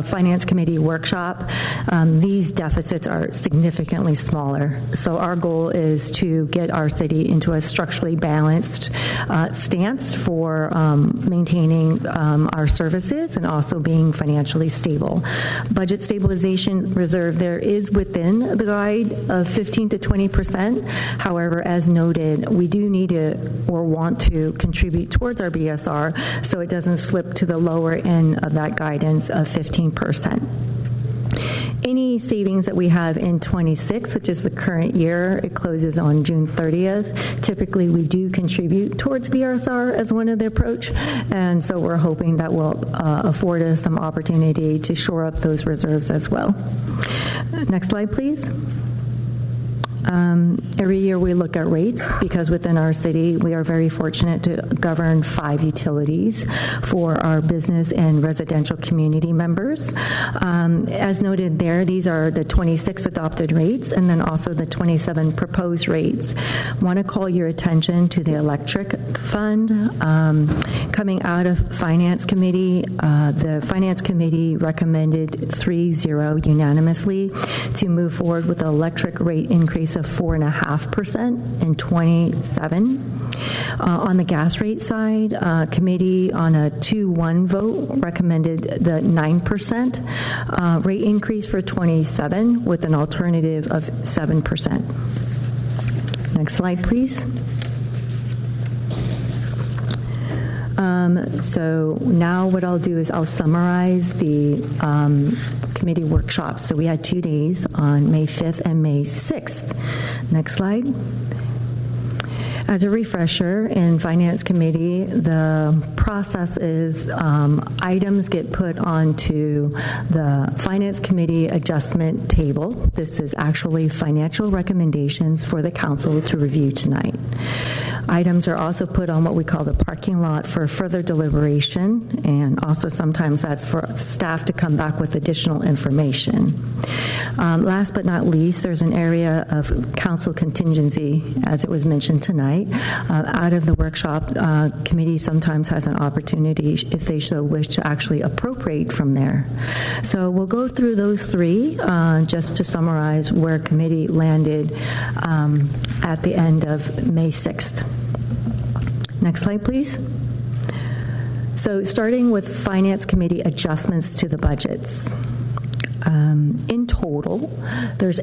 Finance Committee workshop, these deficits are significantly smaller. So our goal is to get our city into a structurally balanced stance for maintaining our services and also being financially stable. Budget stabilization reserve there is within the guide of 15 to 20%. However, as noted, we do need to or want to contribute towards our BSR so it doesn't slip to the lower end of that guidance of 15%. Any savings that we have in 26, which is the current year, it closes on June 30th. Typically, we do contribute towards BSR as one of the approach, and so we're hoping that will afford us some opportunity to shore up those reserves as well. Next slide, please. Every year we look at rates because within our city we are very fortunate to govern 5 utilities for our business and residential community members. As noted there, these are the 26 adopted rates and then also the 27 proposed rates. Want to call your attention to the electric fund. Coming out of Finance Committee, the Finance Committee recommended 3-0 unanimously to move forward with the electric rate increase of 4.5% in 27. On the gas rate side, committee on a 2-1 vote recommended the 9% rate increase for 27 with an alternative of 7%. Next slide, please. So now what I'll do is I'll summarize the committee workshops. So we had 2 days on May 5th and May 6th. Next slide. As a refresher, in Finance Committee, the process is items get put onto the Finance Committee adjustment table. This is actually financial recommendations for the council to review tonight. Items are also put on what we call the parking lot for further deliberation, and also sometimes that's for staff to come back with additional information. Last but not least, there's an area of council contingency, as it was mentioned tonight. Out of the workshop, committee sometimes has an opportunity, if they so wish, to actually appropriate from there. So we'll go through those 3 just to summarize where committee landed at the end of May 6th. Next slide, please. So starting with Finance Committee adjustments to the budgets. In total, there's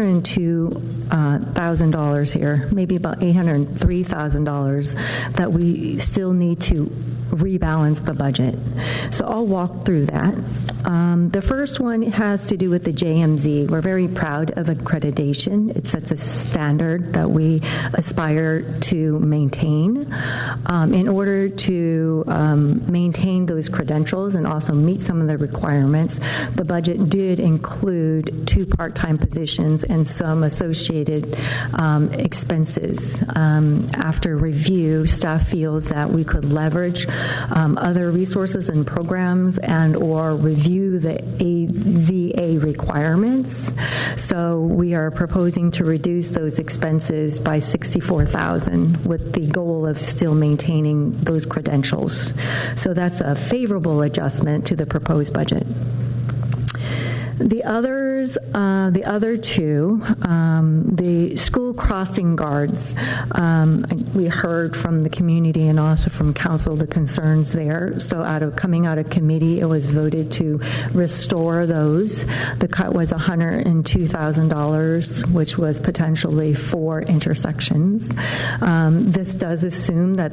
$802,000 here, maybe about $803,000 that we still need to rebalance the budget. So I'll walk through that. The first one has to do with the JMZ. We're very proud of accreditation. It sets a standard that we aspire to maintain. In order to maintain those credentials and also meet some of the requirements, the budget did include 2 part-time positions and some associated expenses. After review, staff feels that we could leverage other resources and programs and or review the AZA requirements. So we are proposing to reduce those expenses by $64,000 with the goal of still maintaining those credentials. So that's a favorable adjustment to the proposed budget. The other 2, the school crossing guards, we heard from the community and also from council the concerns there. So coming out of committee, it was voted to restore those. The cut was $102,000, which was potentially 4 intersections. This does assume that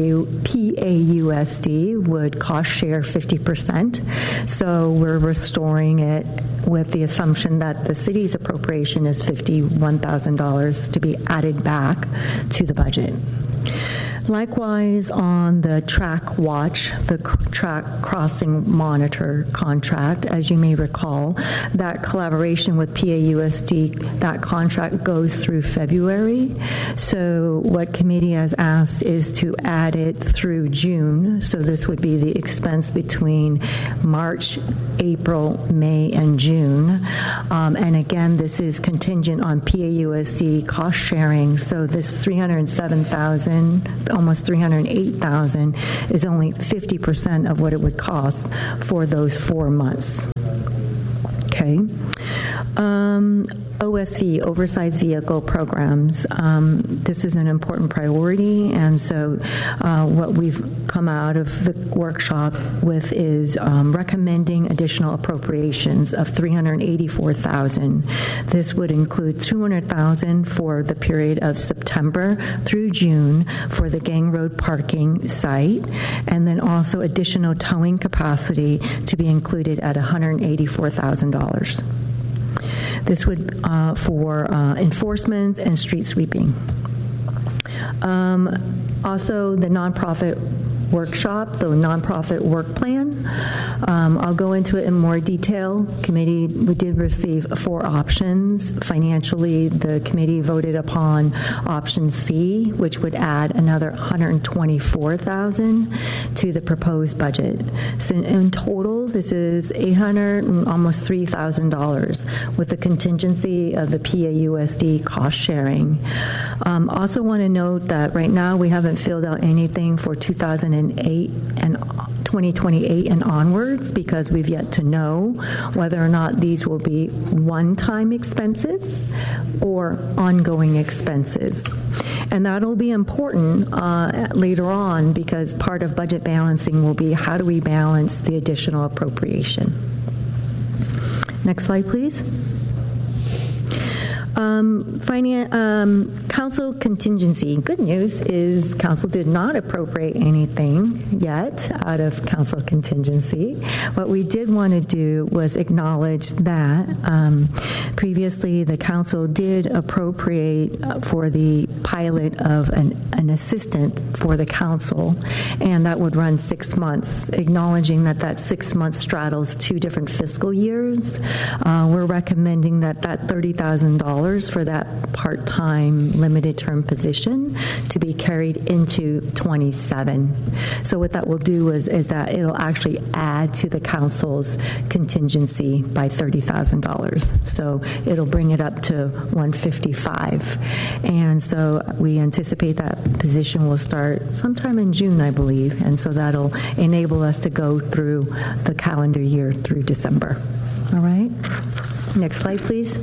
PAUSD would cost share 50%. So we're restoring it with the assumption that the city's appropriation is $51,000 to be added back to the budget. Likewise, on the track watch, the track crossing monitor contract, as you may recall, that collaboration with PAUSD, that contract goes through February. So what committee has asked is to add it through June. So this would be the expense between March, April, May, and June. And again, this is contingent on PAUSD cost sharing. So this $307,000, almost $308,000 is only 50% of what it would cost for those 4 months. Okay. OSV, oversized vehicle programs. This is an important priority, and so what we've come out of the workshop with is recommending additional appropriations of $384,000. This would include $200,000 for the period of September through June for the Gang Road parking site, and then also additional towing capacity to be included at $184,000. This would for enforcement and street sweeping. Also, the nonprofit workshop, the nonprofit work plan. I'll go into it in more detail. We did receive 4 options. Financially, the committee voted upon option C, which would add another $124,000 to the proposed budget. So in total, this is $800 and almost $3,000 with the contingency of the PAUSD cost sharing. Also want to note that right now we haven't filled out anything for 2008 and 2028 and onwards because we've yet to know whether or not these will be one-time expenses or ongoing expenses. And that'll be important later on because part of budget balancing will be how do we balance the additional appropriation. Next slide, please. Council contingency. Good news is council did not appropriate anything yet out of council contingency. What we did want to do was acknowledge that previously the council did appropriate for the pilot of an assistant for the council, and that would run 6 months, acknowledging that 6 months straddles 2 different fiscal years. We're recommending that $30,000 for that part-time limited term position to be carried into 27. So what that will do is that it'll actually add to the council's contingency by $30,000. So it'll bring it up to 155. And so we anticipate that position will start sometime in June, I believe. And so that'll enable us to go through the calendar year through December. All right. Next slide, please.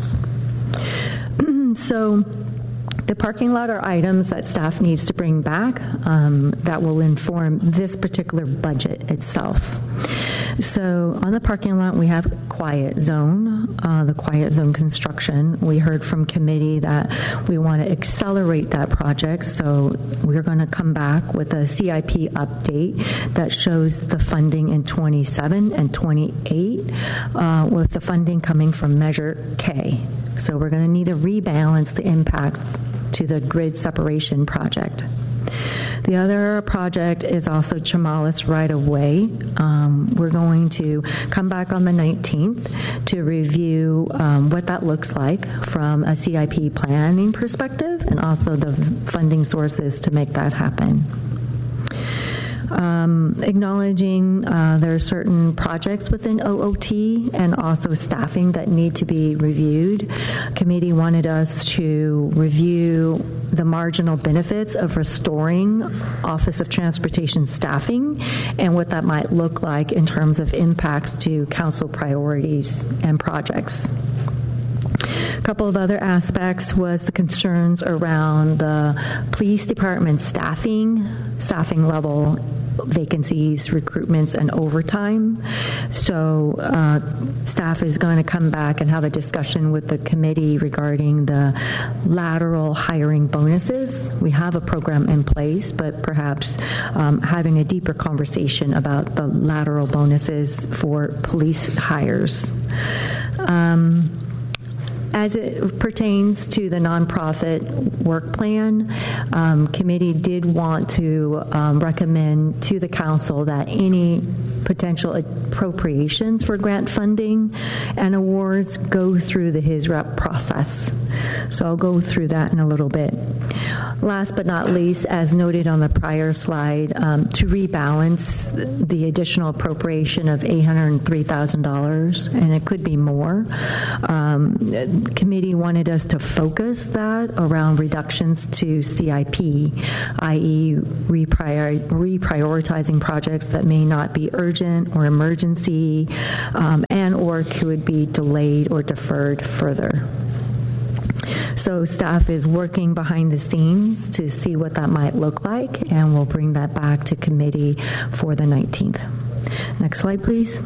So the parking lot are items that staff needs to bring back that will inform this particular budget itself. So on the parking lot, we have quiet zone, the quiet zone construction. We heard from committee that we want to accelerate that project. So we're going to come back with a CIP update that shows the funding in 27 and 28 with the funding coming from Measure K. So we're going to need to rebalance the impact to the grid separation project. The other project is also Chamales right-of-way. We're going to come back on the 19th to review what that looks like from a CIP planning perspective and also the funding sources to make that happen. Acknowledging there are certain projects within OOT and also staffing that need to be reviewed. Committee wanted us to review the marginal benefits of restoring Office of Transportation staffing and what that might look like in terms of impacts to council priorities and projects. A couple of other aspects was the concerns around the police department staffing level, vacancies, recruitments, and overtime. So staff is going to come back and have a discussion with the committee regarding the lateral hiring bonuses. We have a program in place, but perhaps having a deeper conversation about the lateral bonuses for police hires. As it pertains to the nonprofit work plan, committee did want to recommend to the council that any potential appropriations for grant funding and awards go through the HISREP process. So I'll go through that in a little bit. Last but not least, as noted on the prior slide, to rebalance the additional appropriation of $803,000, and it could be more. committee wanted us to focus that around reductions to CIP, i.e. reprioritizing projects that may not be urgent or emergency, and or could be delayed or deferred further. So staff is working behind the scenes to see what that might look like, and we'll bring that back to committee for the 19th. Next slide, please.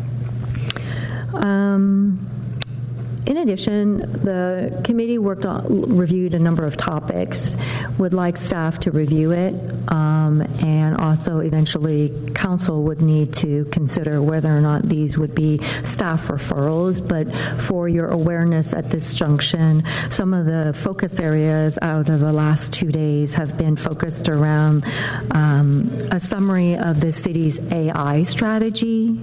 In addition, the committee reviewed a number of topics, would like staff to review it, and also eventually council would need to consider whether or not these would be staff referrals. But for your awareness at this junction, some of the focus areas out of the last 2 days have been focused around a summary of the city's AI strategy,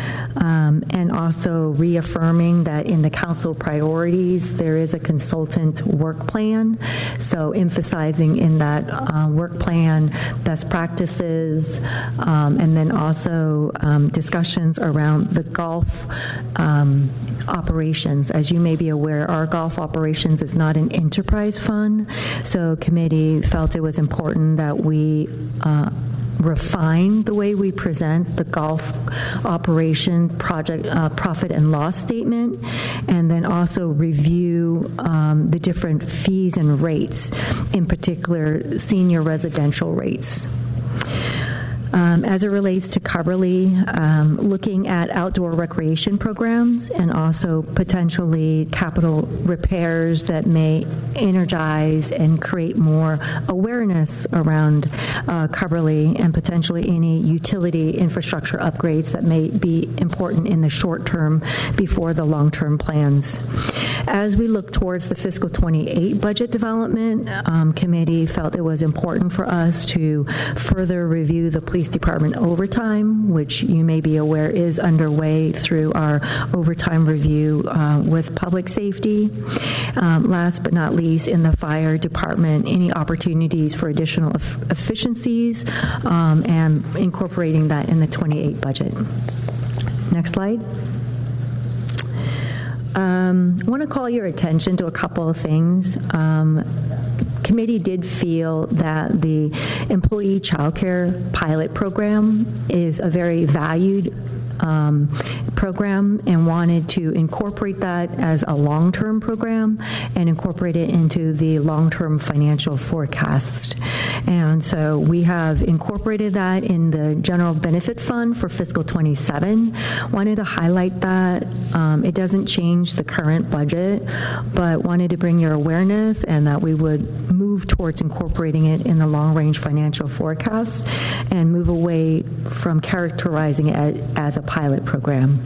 and also reaffirming that in the council priorities there is a consultant work plan, so emphasizing in that work plan best practices, and then also discussions around the golf operations. As you may be aware, our golf operations is not an enterprise fund, so committee felt it was important that we refine the way we present the golf operation project profit and loss statement, and then also review the different fees and rates, in particular senior residential rates. As it relates to Cubberley, looking at outdoor recreation programs and also potentially capital repairs that may energize and create more awareness around Cubberley, and potentially any utility infrastructure upgrades that may be important in the short term before the long-term plans. As we look towards the fiscal 28 budget development, committee felt it was important for us to further review the police department overtime, which you may be aware is underway through our overtime review with public safety. Last but not least, in the fire department, any opportunities for additional efficiencies, and incorporating that in the 28 budget. Next slide. I want to call your attention to a couple of things. Committee did feel that the employee childcare pilot program is a very valued program, and wanted to incorporate that as a long-term program and incorporate it into the long-term financial forecast. And so we have incorporated that in the general benefit fund for fiscal 27. Wanted to highlight that. It doesn't change the current budget, but wanted to bring your awareness and that we would move towards incorporating it in the long-range financial forecast and move away from characterizing it as a pilot program.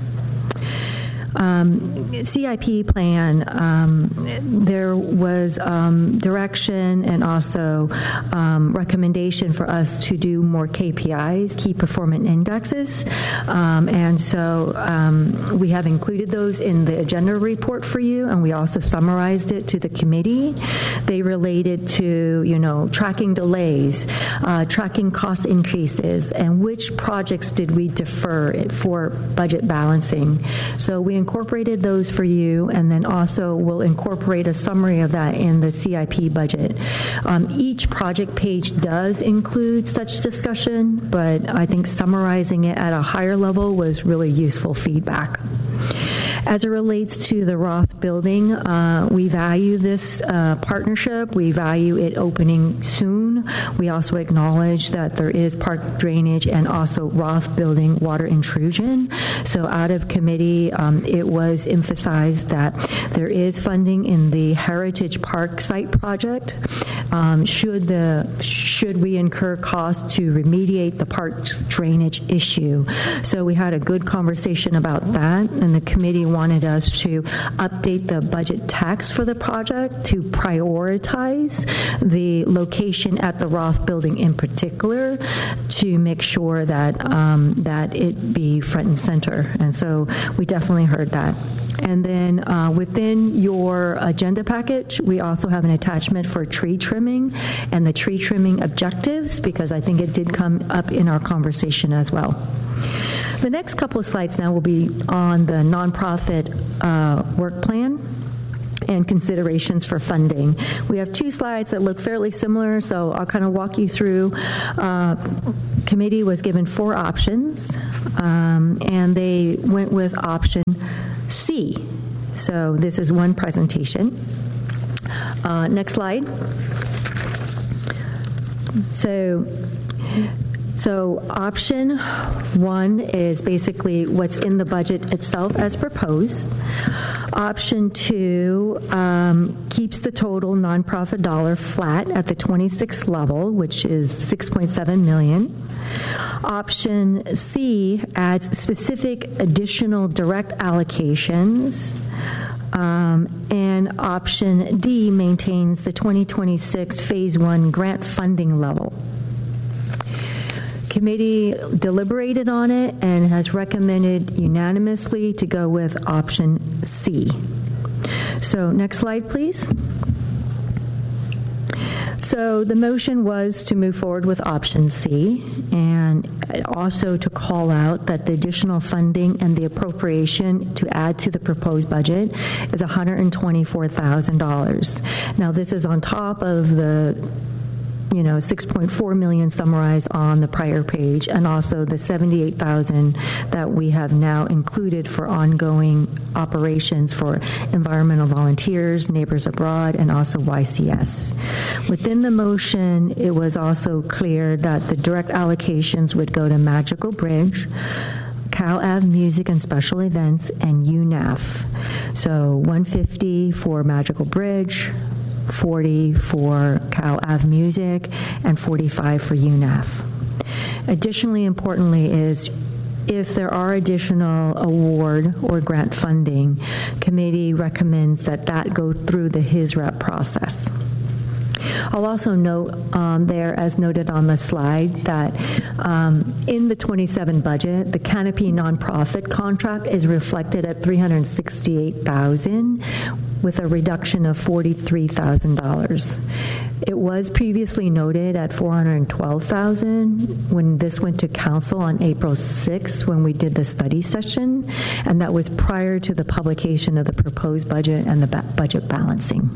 CIP plan, there was direction and also recommendation for us to do more KPIs, key performance indexes, and so we have included those in the agenda report for you, and we also summarized it to the committee. They related to, tracking delays, tracking cost increases, and which projects did we defer for budget balancing. So we incorporated those for you, and then also we'll incorporate a summary of that in the CIP budget. Each project page does include such discussion, but I think summarizing it at a higher level was really useful feedback. As it relates to the Roth building, we value this partnership. We value it opening soon. We also acknowledge that there is park drainage and also Roth building water intrusion. So out of committee, it was emphasized that there is funding in the Heritage Park site project. Should we incur costs to remediate the park's drainage issue? So we had a good conversation about that, and the committee wanted us to update the budget text for the project to prioritize the location at the Roth building in particular, to make sure that that it be front and center. And so we definitely heard that. And then within your agenda package, we also have an attachment for tree trimming and the tree trimming objectives, because I think it did come up in our conversation as well. The next couple of slides now will be on the nonprofit work plan. and considerations for funding. We have two slides that look fairly similar, so I'll kind of walk you through. Committee was given 4 options, and they went with option C. So this is one presentation. Next slide. So option 1 is basically what's in the budget itself as proposed. Option 2 keeps the total nonprofit dollar flat at the 26th level, which is $6.7 million. Option C adds specific additional direct allocations. And option D maintains the 2026 Phase 1 grant funding level. Committee deliberated on it and has recommended unanimously to go with option C. So next slide, please. So the motion was to move forward with option C, and also to call out that the additional funding and the appropriation to add to the proposed budget is $124,000. Now this is on top of the $6.4 million summarized on the prior page, and also the $78,000 that we have now included for ongoing operations for environmental volunteers, Neighbors Abroad, and also YCS. Within the motion, it was also clear that the direct allocations would go to Magical Bridge, Cal Ave Music and Special Events, and UNAF. So $150 for Magical Bridge, $40 for Cal Ave Music, and $45 for UNAF. Additionally, importantly, is if there are additional award or grant funding, committee recommends that go through the HISREP process. I'll also note there, as noted on the slide, that in the 27 budget, the Canopy nonprofit contract is reflected at $368,000 with a reduction of $43,000. It was previously noted at $412,000 when this went to council on April 6th when we did the study session, and that was prior to the publication of the proposed budget and the budget balancing.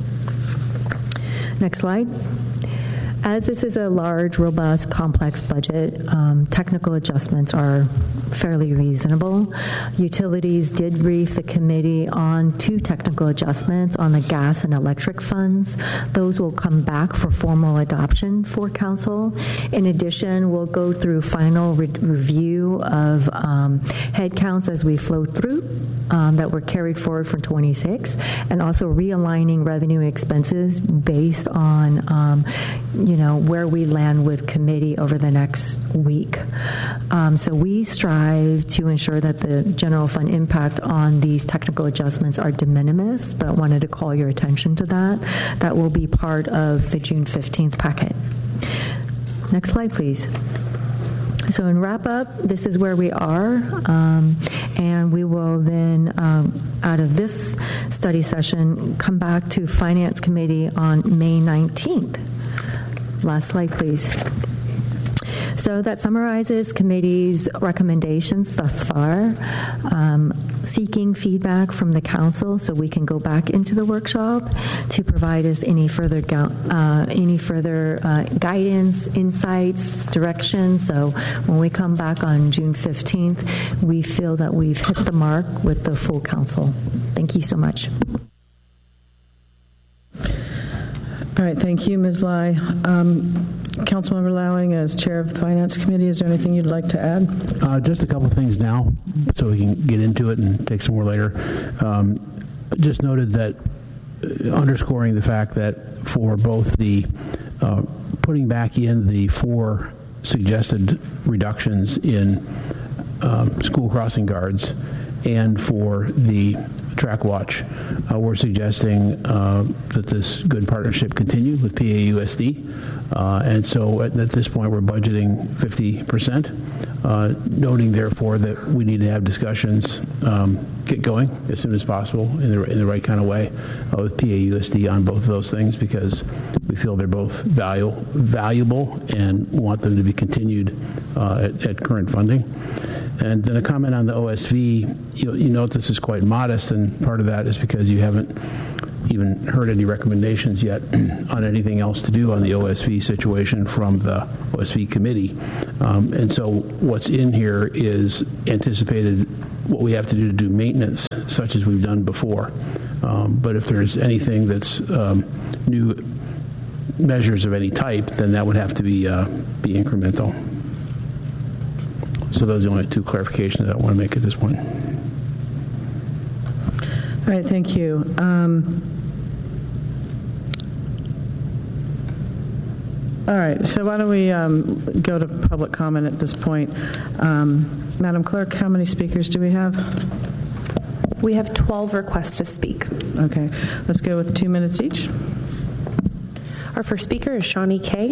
Next slide. As this is a large, robust, complex budget, technical adjustments are fairly reasonable. Utilities did brief the committee on 2 technical adjustments on the gas and electric funds. Those will come back for formal adoption for council. In addition, we'll go through final review of head counts as we flow through that were carried forward from 26, and also realigning revenue expenses based on where we land with committee over the next week. So we strive to ensure that the general fund impact on these technical adjustments are de minimis, but wanted to call your attention to that. That will be part of the June 15th packet. Next slide, please. So in wrap up, this is where we are, and we will then, out of this study session, come back to Finance Committee on May 19th. Last slide, please. So that summarizes committee's recommendations thus far, seeking feedback from the council so we can go back into the workshop to provide us any further guidance, insights, directions. So when we come back on June 15th, we feel that we've hit the mark with the full council. Thank you so much. All right, thank you, Ms. Lai. Councilmember Lowing, as chair of the Finance Committee, is there anything you'd like to add? Just a couple things now, so we can get into it and take some more later. Just noted that, underscoring the fact that for both the putting back in the 4 suggested reductions in school crossing guards and for the track watch, we're suggesting that this good partnership continue with PAUSD. And so at this point, we're budgeting 50%, noting, therefore, that we need to have discussions get going as soon as possible in the right kind of way with PAUSD on both of those things, because we feel they're both valuable and want them to be continued at current funding. And then a comment on the OSV, you note this is quite modest, and part of that is because you haven't even heard any recommendations yet on anything else to do on the OSV situation from the OSV committee. And so what's in here is anticipated what we have to do maintenance, such as we've done before. But if there's anything that's new measures of any type, then that would have to be incremental. So those are the only two clarifications that I want to make at this point. All right, thank you. All right, so why don't we go to public comment at this point. Madam Clerk, how many speakers do we have? We have 12 requests to speak. Okay, let's go with 2 minutes each. Our first speaker is Shawnee Kay.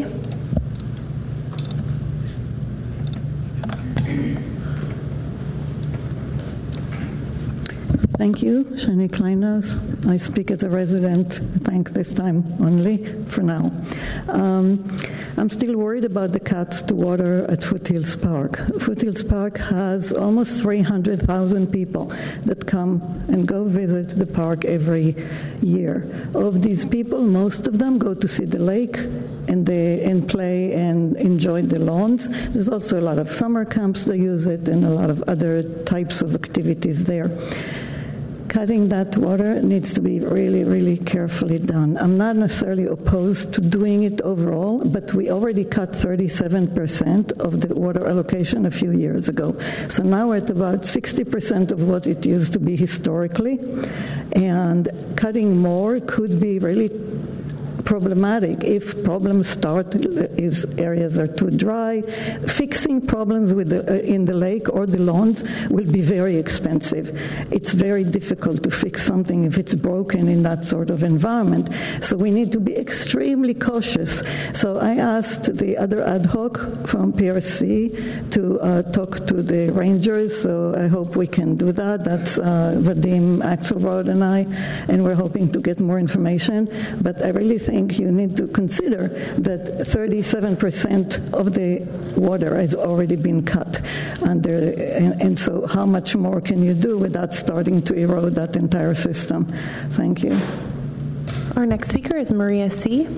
Thank you, Shani Kleinhaus. I speak as a resident, I think this time only, for now. I'm still worried about the cuts to water at Foothills Park. Foothills Park has almost 300,000 people that come and go visit the park every year. Of these people, most of them go to see the lake and play and enjoy the lawns. There's also a lot of summer camps that use it and a lot of other types of activities there. Cutting that water needs to be really, really carefully done. I'm not necessarily opposed to doing it overall, but we already cut 37% of the water allocation a few years ago. So now we're at about 60% of what it used to be historically, and cutting more could be really problematic if problems start is areas are too dry. Fixing problems with in the lake or the lawns will be very expensive. It's very difficult to fix something if it's broken in that sort of environment. So we need to be extremely cautious. So I asked the other ad hoc from PRC to talk to the rangers. So I hope we can do that. That's Vadim Axelrod and I, and we're hoping to get more information. But I really think you need to consider that 37% of the water has already been cut. And so how much more can you do without starting to erode that entire system? Thank you. Our next speaker is Maria C.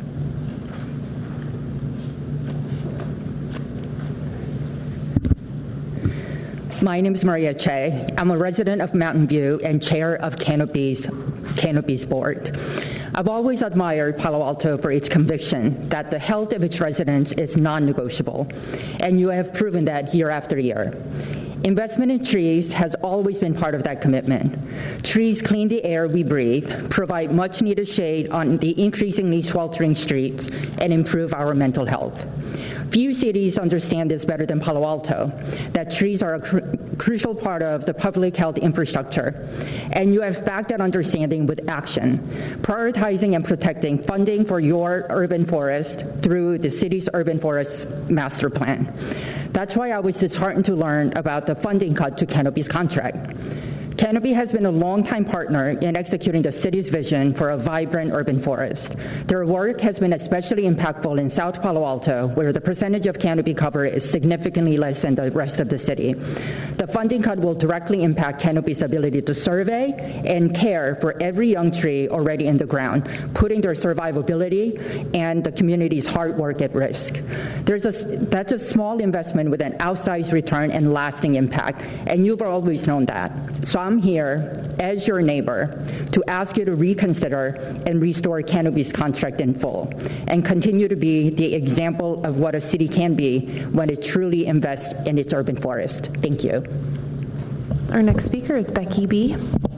My name is Maria Che. I'm a resident of Mountain View and chair of Canopy's board. I've always admired Palo Alto for its conviction that the health of its residents is non-negotiable, and you have proven that year after year. Investment in trees has always been part of that commitment. Trees clean the air we breathe, provide much-needed shade on the increasingly sweltering streets, and improve our mental health. Few cities understand this better than Palo Alto, that trees are a crucial part of the public health infrastructure, and you have backed that understanding with action, prioritizing and protecting funding for your urban forest through the city's urban forest master plan. That's why I was disheartened to learn about the funding cut to Canopy's contract. Canopy has been a longtime partner in executing the city's vision for a vibrant urban forest. Their work has been especially impactful in South Palo Alto, where the percentage of canopy cover is significantly less than the rest of the city. The funding cut will directly impact Canopy's ability to survey and care for every young tree already in the ground, putting their survivability and the community's hard work at risk. That's a small investment with an outsized return and lasting impact, and you've always known that. So I'm here as your neighbor to ask you to reconsider and restore Canopy's contract in full and continue to be the example of what a city can be when it truly invests in its urban forest. Thank you. Our next speaker is Becky B.